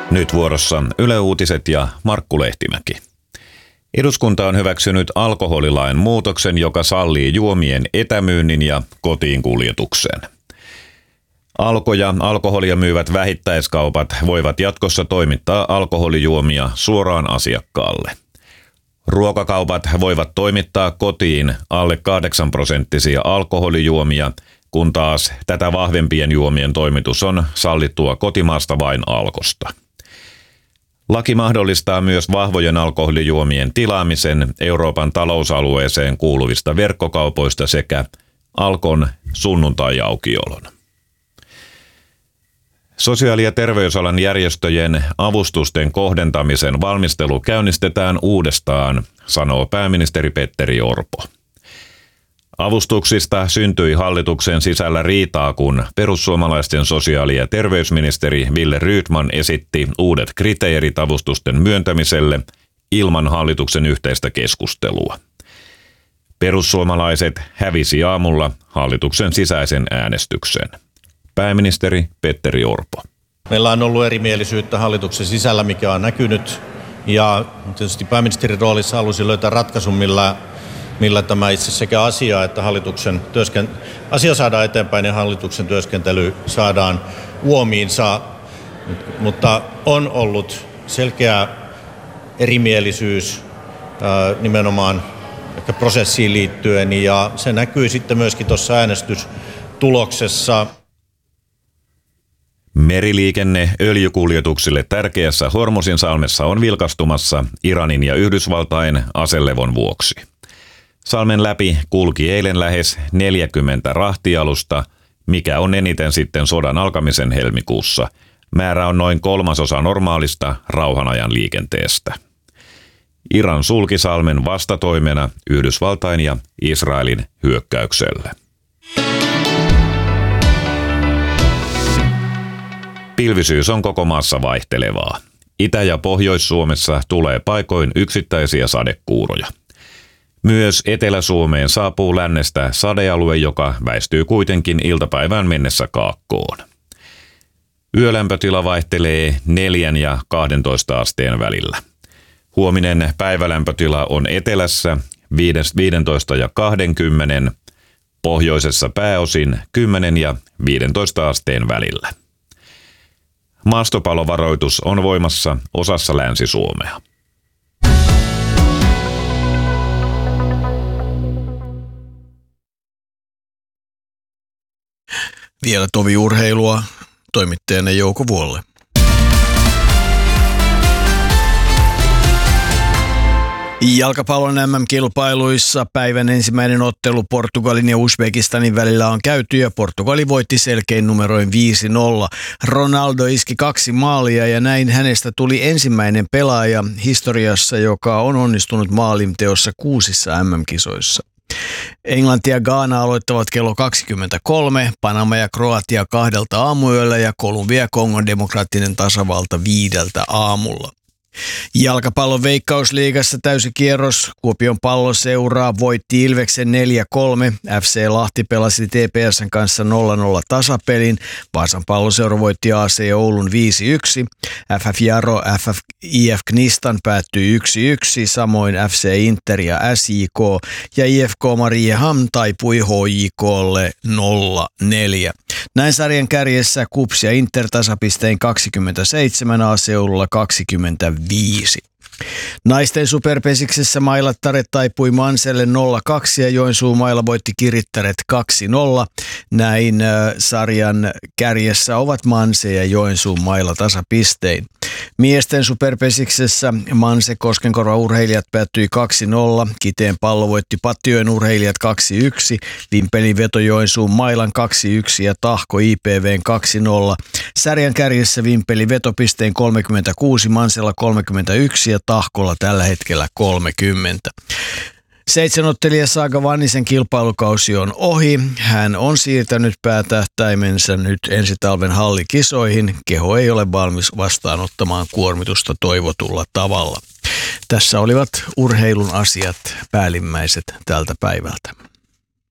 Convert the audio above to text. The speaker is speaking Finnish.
Nyt vuorossa Yle Uutiset ja Markku Lehtimäki. Eduskunta on hyväksynyt alkoholilain muutoksen, joka sallii juomien etämyynnin ja kotiin kuljetuksen. Alko ja alkoholia myyvät vähittäiskaupat voivat jatkossa toimittaa alkoholijuomia suoraan asiakkaalle. Ruokakaupat voivat toimittaa kotiin alle 8% alkoholijuomia, kun taas tätä vahvempien juomien toimitus on sallittua kotimaasta vain Alkosta. Laki mahdollistaa myös vahvojen alkoholijuomien tilaamisen Euroopan talousalueeseen kuuluvista verkkokaupoista sekä Alkon sunnuntai-aukiolon. Sosiaali- ja terveysalan järjestöjen avustusten kohdentamisen valmistelu käynnistetään uudestaan, sanoo pääministeri Petteri Orpo. Avustuksista syntyi hallituksen sisällä riitaa, kun perussuomalaisten sosiaali- ja terveysministeri Wille Rydman esitti uudet kriteerit avustusten myöntämiselle ilman hallituksen yhteistä keskustelua. Perussuomalaiset hävisi aamulla hallituksen sisäisen äänestyksen. Pääministeri Petteri Orpo. Meillä on ollut erimielisyyttä hallituksen sisällä, mikä on näkynyt, ja tietysti pääministerin roolissa halusin löytää ratkaisun, millä tämä itse sekä asia että asia saadaan eteenpäin ja hallituksen työskentely saadaan uomiinsa, mutta on ollut selkeä erimielisyys nimenomaan ehkä prosessiin liittyen, ja se näkyy sitten myöskin tuossa äänestystuloksessa. Meriliikenne öljykuljetuksille tärkeässä Hormuzinsalmessa on vilkastumassa Iranin ja Yhdysvaltain aselevon vuoksi. Salmen läpi kulki eilen lähes 40 rahtialusta, mikä on eniten sitten sodan alkamisen helmikuussa. Määrä on noin 1/3 normaalista rauhanajan liikenteestä. Iran sulki salmen vastatoimena Yhdysvaltain ja Israelin hyökkäykselle. Pilvisyys on koko maassa vaihtelevaa. Itä- ja Pohjois-Suomessa tulee paikoin yksittäisiä sadekuuroja. Myös Etelä-Suomeen saapuu lännestä sadealue, joka väistyy kuitenkin iltapäivään mennessä kaakkoon. Yölämpötila vaihtelee 4 ja 12 asteen välillä. Huominen päivälämpötila on etelässä 15 ja 20, pohjoisessa pääosin 10 ja 15 asteen välillä. Maastopalovaroitus on voimassa osassa Länsi-Suomea. Vielä toviurheilua toimittajana Jouko Vuolle. Jalkapallon MM-kilpailuissa päivän ensimmäinen ottelu Portugalin ja Uzbekistanin välillä on käyty ja Portugali voitti selkein numeroin 5-0. Ronaldo iski 2 maalia ja näin hänestä tuli ensimmäinen pelaaja historiassa, joka on onnistunut maalinteossa 6 MM-kisoissa. Englanti ja Ghana aloittavat kello 23, Panama ja Kroatia 2 aamuyöllä ja Kolumbia ja Kongon demokraattinen tasavalta 5 aamulla. Jalkapallon Veikkausliigassa täysikierros. Kuopion Palloseuraa voitti Ilveksen 4-3. FC Lahti pelasi TPS:n kanssa 0-0 tasapelin. Vaasan Palloseura voitti AC Oulun 5-1. FF Jaro IF Knistan päättyi 1-1. Samoin FC Inter ja SJK ja IFK Mariehamn taipui HJK:lle 0-4. Näin sarjan kärjessä KuPS ja Inter tasapisteen 27, AC Oululla 25. Naisten superpesiksessä Mailattaret taipui Manselle 0-2 ja Joensuun Maila voitti Kirittäret 2-0. Näin sarjan kärjessä ovat Manse ja Joensuun Maila tasapistein. Miesten superpesiksessä Manse Koskenkorva urheilijat päättyi 2-0, Kiteen Pallo voitti Pattijoen urheilijat 2-1, Vimpelin veto Joensuun Mailan 2-1 ja Tahko IPVn 2-0. Sarjan kärjessä Vimpelin vetopisteen 36, Mansella 31 ja Tahkolla tällä hetkellä 30. 7-ottelija Saga Vannisen kilpailukausi on ohi. Hän on siirtänyt päätähtäimensä nyt ensi talven hallikisoihin. Keho ei ole valmis vastaanottamaan kuormitusta toivotulla tavalla. Tässä olivat urheilun asiat päällimmäiset tältä päivältä.